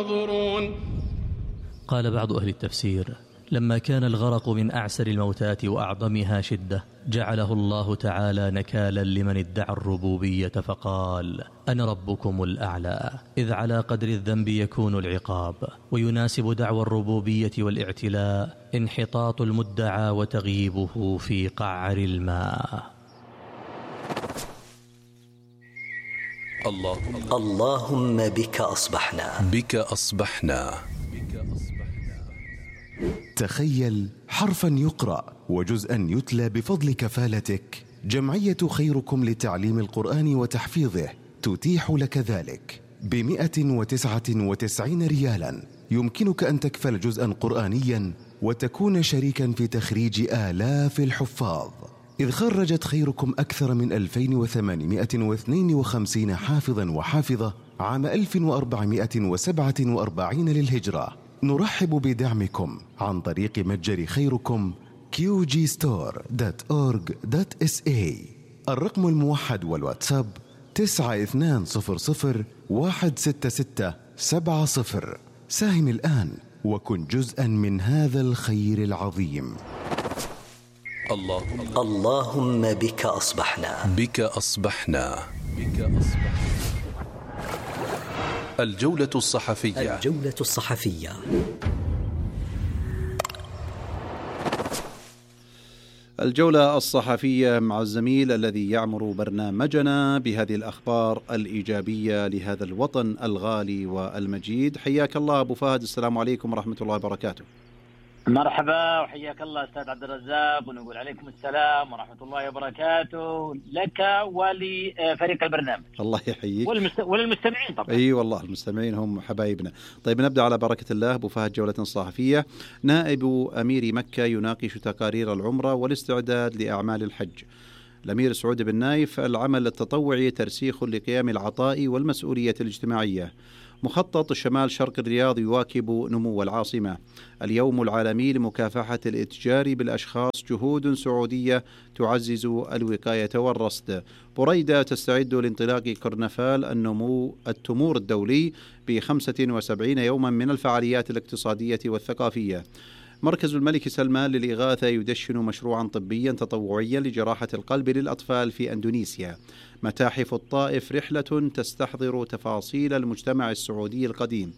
ينظرون. قال بعض أهل التفسير: لما كان الغرق من أعسر الموتات وأعظمها شدة جعله الله تعالى نكالا لمن ادعى الربوبية فقال: أنا ربكم الأعلى، إذ على قدر الذنب يكون العقاب، ويناسب دعوى الربوبية والاعتلاء انحطاط المدعى وتغييبه في قعر الماء. اللهم بك أصبحنا. تخيل حرفا يقرأ وجزءا يتلى بفضل كفالتك. جمعية خيركم لتعليم القرآن وتحفيظه تتيح لك ذلك ب199 ريالا. يمكنك أن تكفل جزءا قرآنيا وتكون شريكا في تخريج آلاف الحفاظ، إذ خرجت خيركم أكثر من 2852 حافظا وحافظة عام 1447 للهجرة. نرحب بدعمكم عن طريق متجر خيركم qgstore.org.sa. الرقم الموحد والواتساب 9200166770. ساهم الآن وكن جزءا من هذا الخير العظيم. اللهم بك أصبحنا. الجولة الصحفية. الجولة الصحفية مع الزميل الذي يعمر برنامجنا بهذه الأخبار الإيجابية لهذا الوطن الغالي والمجيد. حياك الله أبو فهد، السلام عليكم ورحمة الله وبركاته. مرحبا وحياك الله أستاذ عبد الرزاق، ونقول عليكم السلام ورحمة الله وبركاته لك ولفريق البرنامج. الله يحييك. وللمستمعين طبعا. أي والله المستمعين هم حبايبنا. طيب نبدأ على بركة الله. أبو فهد، جولة صحفية. نائب أمير مكة يناقش تقارير العمرة والاستعداد لأعمال الحج. الأمير سعود بن نايف: العمل التطوعي ترسيخ لقيام العطاء والمسؤولية الاجتماعية. مخطط شمال شرق الرياض يواكب نمو العاصمة. اليوم العالمي لمكافحة الإتجار بالأشخاص، جهود سعودية تعزز الوقاية والرصد. بريدة تستعد لانطلاق كرنفال التمور الدولي ب75 يوما من الفعاليات الاقتصادية والثقافية. مركز الملك سلمان للإغاثة يدشن مشروعا طبيا تطوعيا لجراحة القلب للأطفال في أندونيسيا. متاحف الطائف رحلة تستحضر تفاصيل المجتمع السعودي القديم.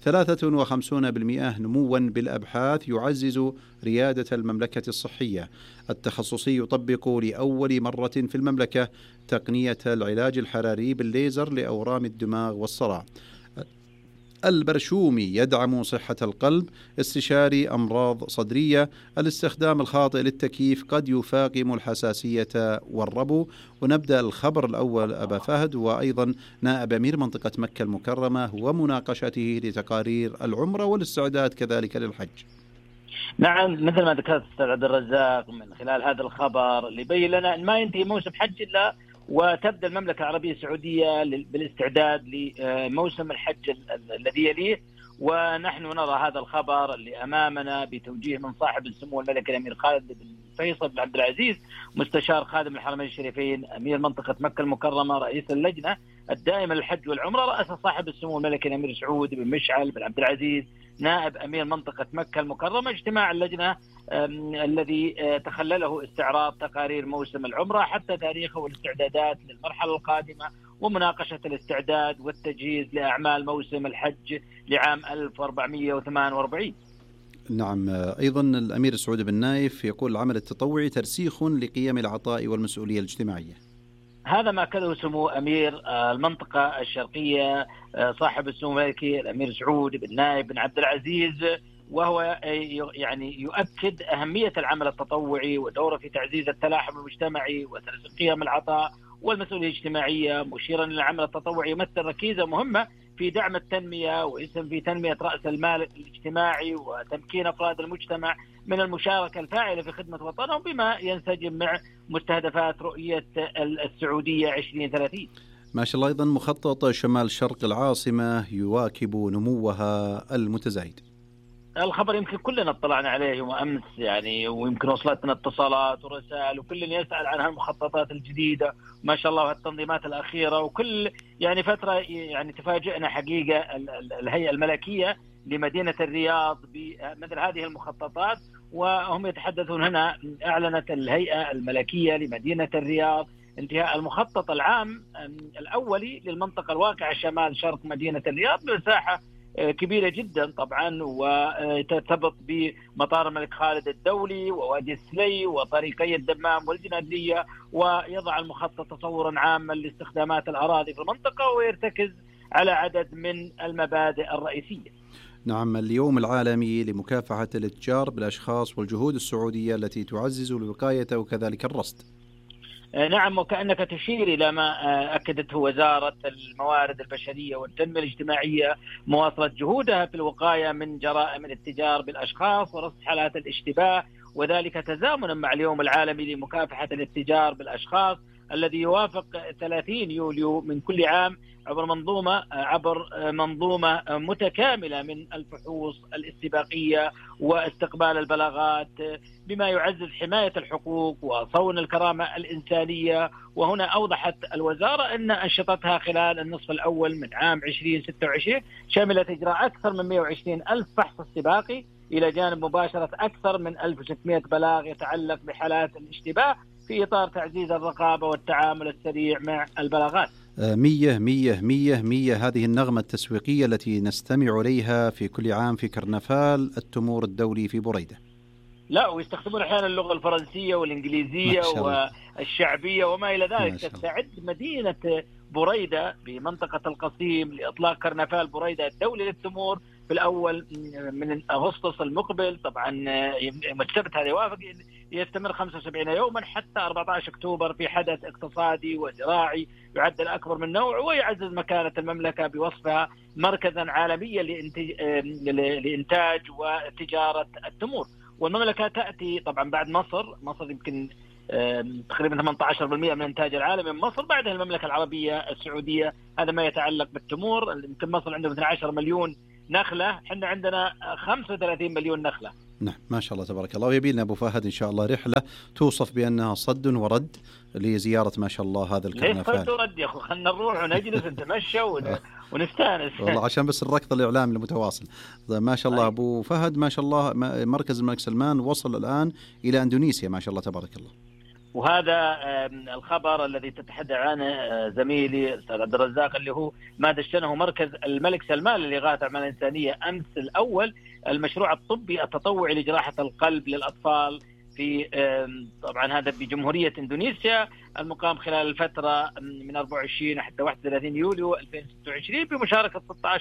53% نموا بالأبحاث يعزز ريادة المملكة الصحية. التخصصي يطبق لأول مرة في المملكة تقنية العلاج الحراري بالليزر لأورام الدماغ والصرع. البرشومي يدعم صحة القلب. استشاري أمراض صدرية: الاستخدام الخاطئ للتكييف قد يفاقم الحساسية والربو. ونبدأ الخبر الأول أبا فهد، وأيضا نائب أمير منطقة مكة المكرمة ومناقشته لتقارير العمرة والاستعداد كذلك للحج. نعم، مثل ما ذكرت أستاذ عبد الرزاق، من خلال هذا الخبر اللي يبين لنا أن ما ينتهي موسم حج إلا وتبدأ المملكة العربية السعودية بالاستعداد لموسم الحج الذي يليه. ونحن نرى هذا الخبر اللي أمامنا بتوجيه من صاحب السمو الملكي الأمير خالد بن فيصل بن عبد العزيز، مستشار خادم الحرمين الشريفين، أمير منطقة مكة المكرمة، رئيس اللجنة الدائمة للحج والعمرة، رأس صاحب السمو الملكي الأمير سعود بن مشعل بن عبد العزيز نائب أمير منطقة مكة المكرمة، اجتماع اللجنة الذي تخلله استعراض تقارير موسم العمرة حتى تاريخه والاستعدادات للمرحلة القادمة، ومناقشة الاستعداد والتجهيز لأعمال موسم الحج لعام 1448. نعم، أيضا الأمير سعود بن نايف يقول: العمل التطوعي ترسيخ لقيم العطاء والمسؤولية الاجتماعية. هذا ما أكده سمو أمير المنطقة الشرقية صاحب السمو الملكي الأمير سعود بن نايف بن عبد العزيز، وهو يعني يؤكد أهمية العمل التطوعي ودوره في تعزيز التلاحم المجتمعي وترسيخ قيم العطاء والمسؤولية الاجتماعية، مشيرا أن العمل التطوعي يمثل ركيزة مهمة في دعم التنمية ويسهم في تنمية رأس المال الاجتماعي وتمكين أفراد المجتمع من المشاركة الفاعلة في خدمة وطنهم، بما ينسجم مع مستهدفات رؤية السعودية 2030. ما شاء الله. أيضا مخطط شمال شرق العاصمة يواكب نموها المتزايد. الخبر يمكن كلنا اطلعنا عليه يوم أمس يعني، ويمكن وصلتنا اتصالات ورسائل، وكل يسأل عن هالمخططات الجديدة ما شاء الله وهالتنظيمات الأخيرة، وكل يعني فترة يعني تفاجئنا حقيقة الهيئة الملكية لمدينة الرياض بمثل هذه المخططات. وهم يتحدثون هنا، أعلنت الهيئة الملكية لمدينة الرياض انتهاء المخطط العام الأولي للمنطقة الواقعة شمال شرق مدينة الرياض بمساحة كبيرة جدا طبعا، وترتبط بمطار الملك خالد الدولي ووادي السلي وطريقي الدمام والجنادية، ويضع المخطط تصورا عاما لاستخدامات الأراضي في المنطقة، ويرتكز على عدد من المبادئ الرئيسية. نعم، اليوم العالمي لمكافحة الاتجار بالأشخاص والجهود السعودية التي تعزز الوقاية وكذلك الرصد. نعم، وكأنك تشير إلى ما أكدته وزارة الموارد البشرية والتنمية الاجتماعية مواصلة جهودها في الوقاية من جرائم الاتجار بالأشخاص ورصد حالات الاشتباه، وذلك تزامنا مع اليوم العالمي لمكافحة الاتجار بالأشخاص الذي يوافق 30 يوليو من كل عام عبر منظومة متكاملة من الفحوص الاستباقية واستقبال البلاغات، بما يعزز حماية الحقوق وصون الكرامة الإنسانية. وهنا أوضحت الوزارة أن أنشطتها خلال النصف الأول من عام 2026 شملت إجراء أكثر من 120 ألف فحص استباقي، إلى جانب مباشرة أكثر من 1600 بلاغ يتعلق بحالات الاشتباه في إطار تعزيز الرقابة والتعامل السريع مع البلاغات. 100 هذه النغمة التسويقية التي نستمع إليها في كل عام في كرنفال التمور الدولي في بريدة. لا، ويستخدمون أحيانا اللغة الفرنسية والإنجليزية والشعبية وما إلى ذلك. تستعد مدينة بريدة بمنطقة القصيم لإطلاق كرنفال بريدة الدولي للتمور في الأول من أغسطس المقبل. طبعا السبت هذا يوافق يستمر 75 يوما حتى 14 أكتوبر في حدث اقتصادي وزراعي يعد الأكبر من نوعه، ويعزز مكانة المملكة بوصفها مركزا عالميا لإنتاج وتجارة التمور. والمملكة تأتي طبعا بعد مصر يمكن تقريبا 18% من إنتاج العالم من مصر، بعدها المملكة العربية السعودية. هذا ما يتعلق بالتمور. يمكن مصر عندهم 12 مليون نخلة، احنا عندنا 35 مليون نخلة. نعم ما شاء الله تبارك الله. ويبي لنا أبو فهد إن شاء الله رحلة توصف بأنها صد ورد لزيارة ما شاء الله هذا الكرنفال. ليش صد ورد يا أخو؟ خلنا نروح ونجلس ونتمشى ونستانس. والله عشان بس الركض الإعلامي المتواصل. ما شاء الله أبو فهد، ما شاء الله مركز الملك سلمان وصل الآن إلى إندونيسيا ما شاء الله تبارك الله. وهذا الخبر الذي تتحدث عنه زميلي أستاذ عبد الرزاق، اللي هو ما دشنه مركز الملك سلمان للإغاثة والأعمال الإنسانية أمس الأول، المشروع الطبي التطوعي لجراحة القلب للأطفال في طبعا هذا بجمهورية إندونيسيا، المقام خلال الفترة من 24 حتى 31 يوليو 2026 بمشاركة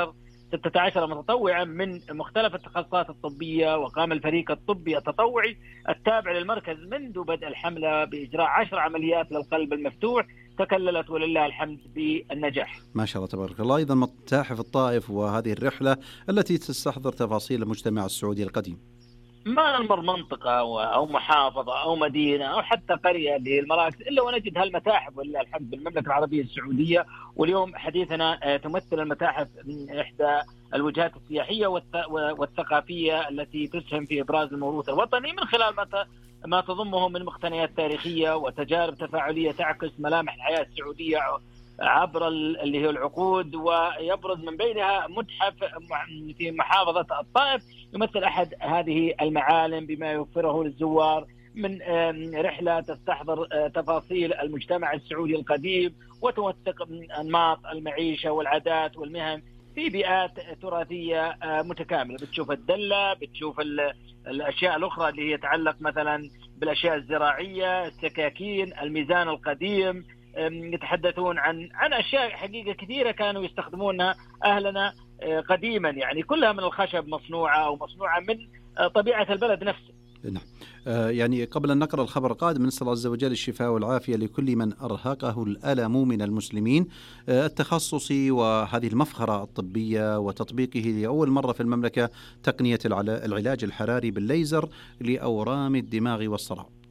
16 متطوعا من مختلف التخصصات الطبية. وقام الفريق الطبي التطوعي التابع للمركز منذ بدء الحملة بإجراء 10 عمليات للقلب المفتوح تكللت ولله الحمد بالنجاح. ما شاء الله تبارك الله. أيضا متاحف الطائف وهذه الرحلة التي تستحضر تفاصيل المجتمع السعودي القديم. ما نمر منطقة أو محافظة أو مدينة أو حتى قرية للمراكز إلا ونجد هالمتاحف ولله الحمد بالمملكة العربية السعودية. واليوم حديثنا تمثل المتاحف إحدى الوجهات السياحية والثقافية التي تسهم في إبراز الموروث الوطني من خلال ما تضمه من مقتنيات تاريخية وتجارب تفاعلية تعكس ملامح الحياة السعودية عبر اللي هي العقود. ويبرز من بينها متحف في محافظة الطائف يمثل أحد هذه المعالم بما يوفره للزوار من رحلة تستحضر تفاصيل المجتمع السعودي القديم وتوثق أنماط المعيشة والعادات والمهن في بيئات تراثية متكاملة. بتشوف الدلة، بتشوف الأشياء الأخرى اللي هي يتعلق مثلا بالأشياء الزراعية، السكاكين، الميزان القديم. يتحدثون عن أشياء حقيقة كثيرة كانوا يستخدمونها أهلنا قديما، يعني كلها من الخشب مصنوعة أو مصنوعة من طبيعة البلد نفسه. نعم. يعني قبل أن نقرأ الخبر القادم، نسأل عز وجل الشفاء والعافية لكل من أرهقه الألم من المسلمين التخصصي وهذه المفخرة الطبية وتطبيقه لأول مرة في المملكة تقنية العلاج الحراري بالليزر لأورام الدماغ والصرع.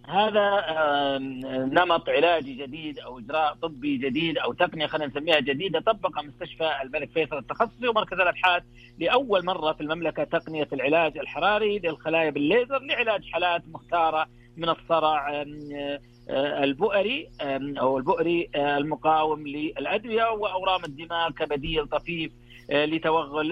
هذا نمط علاجي جديد أو إجراء طبي جديد أو تقنية خلينا نسميها جديدة طبق مستشفى الملك فيصل التخصصي ومركز الأبحاث لأول مرة في المملكة تقنية العلاج الحراري للخلايا بالليزر لعلاج حالات مختارة من الصرع البؤري أو البؤري المقاوم للأدوية وأورام الدماغ كبديل طفيف لتوغل.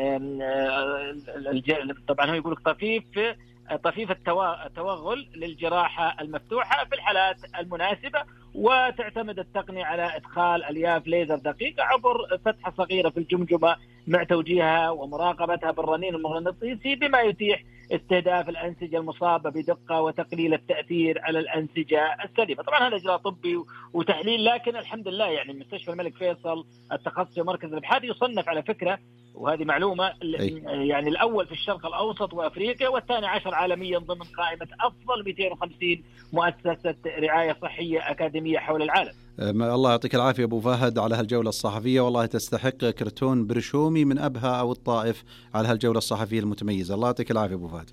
طبعا هو يقول لك طفيف التوغل للجراحة المفتوحة في الحالات المناسبة، وتعتمد التقنية على إدخال ألياف ليزر دقيقة عبر فتحة صغيرة في الجمجمة مع توجيهها ومراقبتها بالرنين المغناطيسي بما يتيح استهداف الأنسجة المصابة بدقة وتقليل التأثير على الأنسجة السليمة. طبعا هذا إجراء طبي وتحليل، لكن الحمد لله يعني مستشفى الملك فيصل التخصصي ومركز الأبحاث يصنف على فكرة، وهذه معلومة يعني الأول في الشرق الأوسط وأفريقيا والثاني عشر عالميا ضمن قائمة أفضل 250 مؤسسة رعاية صحية أكاديمية حول العالم. الله يعطيك العافية أبو فهد على هالجولة الصحفية، والله تستحق كرتون برشومي من أبها أو الطائف على هالجولة الصحفية المتميزة. الله يعطيك العافية أبو فهد.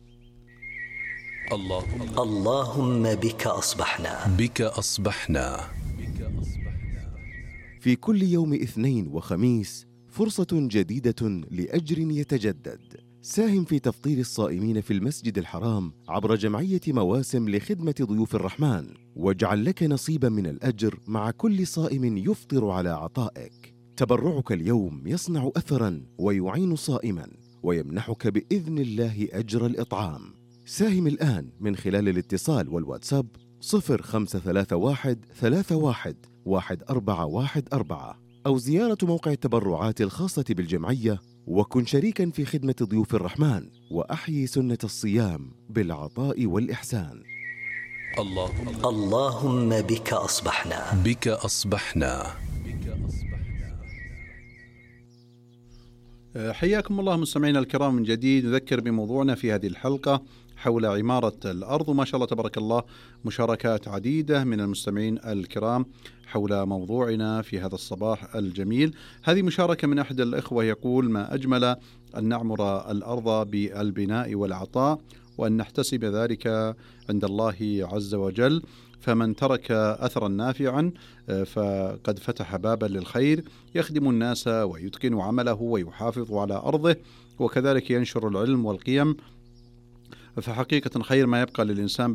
اللهم بك أصبحنا. بك أصبحنا. في كل يوم اثنين وخميس فرصة جديدة لأجر يتجدد. ساهم في تفطير الصائمين في المسجد الحرام عبر جمعية مواسم لخدمة ضيوف الرحمن، واجعل لك نصيبا من الأجر مع كل صائم يفطر على عطائك. تبرعك اليوم يصنع أثرا ويعين صائما ويمنحك بإذن الله أجر الإطعام. ساهم الآن من خلال الاتصال والواتساب 0531 31 1414 أو زيارة موقع التبرعات الخاصة بالجمعية، وكن شريكا في خدمة ضيوف الرحمن وأحيي سنة الصيام بالعطاء والإحسان. اللهم بك أصبحنا. بك أصبحنا. حياكم الله مستمعينا الكرام من جديد. نذكر بموضوعنا في هذه الحلقة حول عمارة الأرض، وما شاء الله تبارك الله مشاركات عديدة من المستمعين الكرام حول موضوعنا في هذا الصباح الجميل. هذه مشاركة من أحد الإخوة يقول: ما أجمل أن نعمر الأرض بالبناء والعطاء وأن نحتسب ذلك عند الله عز وجل، فمن ترك أثرا نافعا فقد فتح بابا للخير يخدم الناس ويتقن عمله ويحافظ على أرضه، وكذلك ينشر العلم والقيم، فحقيقة خير ما يبقى للإنسان